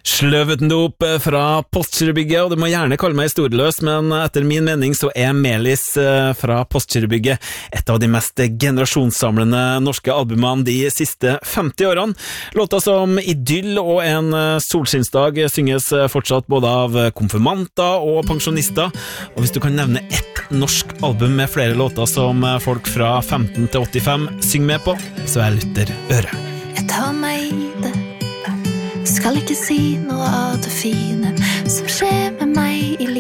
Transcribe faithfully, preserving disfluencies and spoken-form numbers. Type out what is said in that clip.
Sløvetendop fra Postgirobygget, og du må gjerne kalle meg historieløs, men etter min mening så er Melis fra Postgirobygget et av de mest generasjonssamlende norske albumene de siste femti årene. Låter som Idyll og En solskinnsdag synges fortsatt både av konfirmanter og pensjonister, og hvis du kan nevne ett norsk album med flere låter som folk fra femten til åttifem synger med på, så er Luther Øre. Jeg tar meg i det, skal ikke si noe av det fine som skjer med meg i